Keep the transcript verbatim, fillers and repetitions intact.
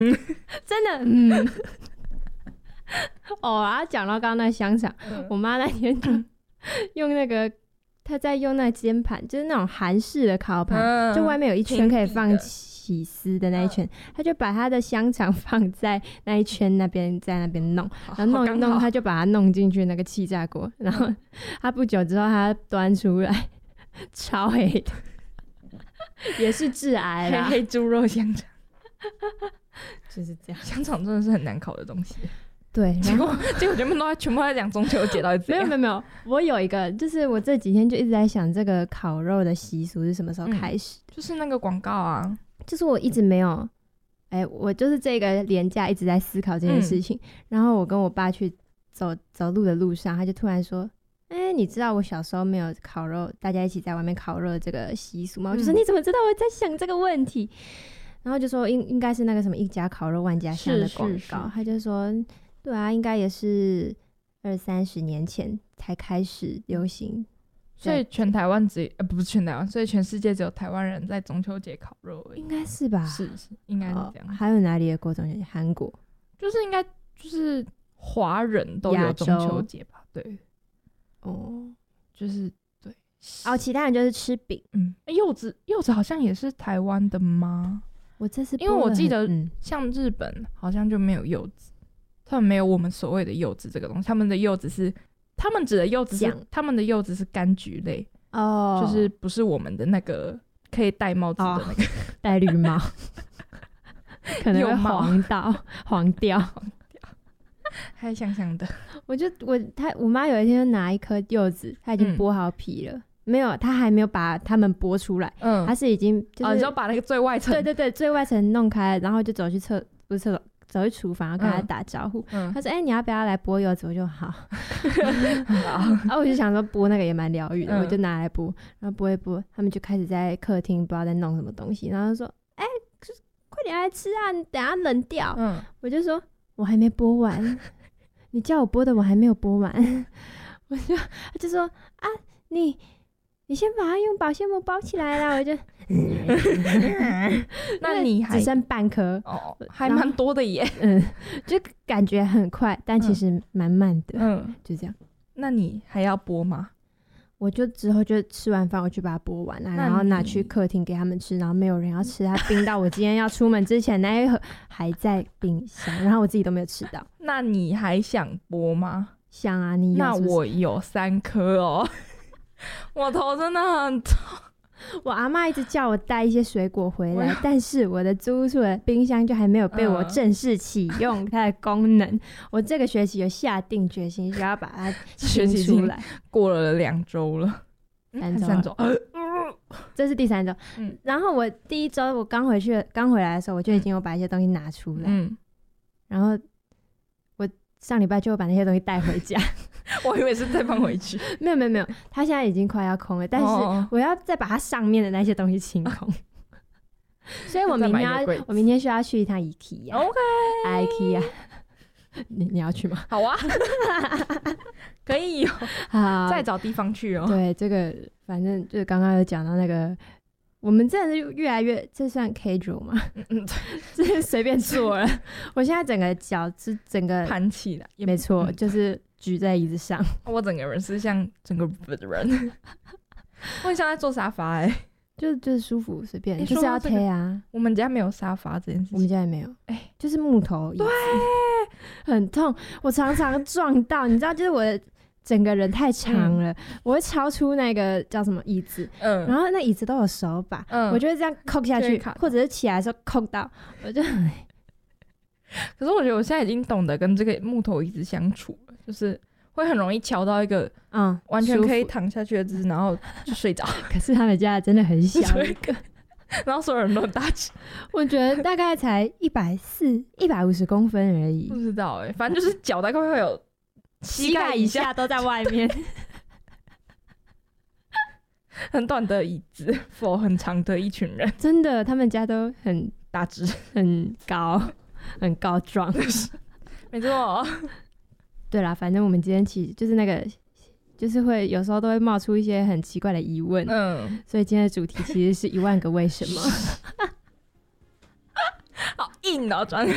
真的，嗯。哦啊，讲到刚刚那个香肠，嗯、我妈那天就用那个，她在用那个煎盘，就是那种韩式的烤盘，嗯、就外面有一圈可以放起司的那一圈，她、嗯、就把她的香肠放在那一圈那边，在那边弄，然后弄一弄，她就把它弄进去那个气炸锅，然后她不久之后她端出来，超黑的，也是致癌啦， 黑黑猪肉香肠。 就是这样， 香肠真的是很难烤的东西。 对， 结果结果全部都在全部在讲中秋节到底怎样？ 没有没有没有，我有一个，就是我这几天就一直在想，这个烤肉的习俗是什么时候开始的？ 嗯、就是那个广告啊， 就是我一直没有，哎、欸，我就是这个连假一直在思考这件事情。嗯、然后我跟我爸去走走路的路上，他就突然说：“哎、欸，你知道我小时候没有烤肉，大家一起在外面烤肉的这个习俗吗？”嗯、我就说：“你怎么知道我在想这个问题？”然后就说应应该是那个什么一家烤肉万家香的广告，他就说对啊，应该也是二三十年前才开始流行， 所以全台湾只呃不是全台湾，所以全世界只有台湾人在中秋节烤肉而已， 应该是吧？ 是是，应该是这样。 哦、还有哪里也过中秋节？韩国就是应该就是华人都有中秋节吧？对，哦，就是对哦，其他人就是吃饼。 嗯，柚子柚子好像也是台湾的吗？ 我这次因为我记得像日本好像就没有柚子，他们没有我们所谓的柚子这个东西，他们的柚子是他们指的柚子是他们的柚子是柑橘类哦，就是不是我们的那个可以戴帽子的那个、哦、 戴绿帽，可能会黄到黄掉， 还香香的。 我就我他我妈有一天就拿一颗柚子，她已经剥好皮了。嗯没有，他还没有把他们剥出来，嗯，他是已经就是， 哦，你就把那个最外层， 对对对，最外层弄开，然后就走去厕，不是厕所，走去厨房，然后跟他打招呼。嗯、他说：“哎、欸，你要不要来剥柚子？”我就好，好，然后我就想说剥那个也蛮疗愈的，嗯、我就拿来剥，然后剥一剥，他们就开始在客厅不知道在弄什么东西，然后说：“哎、欸，快点来吃啊，你等下冷掉。”嗯，我就说：“我还没剥完，你叫我剥的我还没有剥完。”我就他就说：“啊，你。”你先把它用保鲜膜包起来啦，我就， 那你还只剩半颗哦，还蛮多的耶， 嗯，就感觉很快，但其实蛮慢的，嗯，就这样。 那你还要剥吗？ 我就之后就吃完饭我去把它剥完了，然后拿去客厅给他们吃，然后没有人要吃，它冰到我今天要出门之前那一盒还在冰箱，然后我自己都没有吃到。 那你还想剥吗？ 想啊，你有是不是？ 那我有三颗哦。我头真的很痛， 我阿嬷一直叫我带一些水果回来，但是我的租屋处的冰箱就还没有被我正式启用它的功能。嗯、我这个学期有下定决心，需要把它清出来。 过了两周了， 三周， 三周， 这是第三周。嗯，然后我第一周我刚回去，刚回来的时候，我就已经有把一些东西拿出来。嗯，然后我上礼拜就把那些东西带回家。 我以为是再放回去， 没有没有没有，它现在已经快要空了，但是我要再把它上面的那些东西清空，所以我明天要我明天需要去一趟 IKEA。OK，IKEA， 你你要去吗？ 好啊，可以哦，好，再找地方去哦。 对，这个反正就是刚刚有讲到那个，我们真的是越来越，这算 casual 吗？嗯嗯，这是随便做了。我现在整个脚是整个盘起来， 没错，嗯、就是举在椅子上。 我整个人是像整个人，我很像在坐沙发哎、欸， 就就是舒服随便，就是要推啊、 這個。我们家没有沙发这件事情， 我们家也没有，哎、欸，就是木头椅子， 对， 很痛，我常常撞到，你知道，就是我的。整个人太长了、嗯，我会超出那个叫什么椅子，嗯，然后那椅子都有手把，嗯，我就会这样扣下去，或者是起来的时候扣到，我就很。 可是我觉得我现在已经懂得跟这个木头椅子相处了，就是会很容易瞧到一个嗯完全可以躺下去的姿势，然后就睡着。 可是他们家真的很小一个， 然后所有人都很大只， 我觉得大概才一百四、一百五十公分而已。 不知道哎、欸，反正就是脚大概会有。 膝盖以下都在外面， 很短的椅子 for 很长的一群人， 真的，他们家都很大只、 很高、很高壮， 没错。 对啦，反正我们今天其实就是那个，就是会有时候都会冒出一些很奇怪的疑问，嗯，所以今天的主题其实是一万个为什么， 好硬哦，转。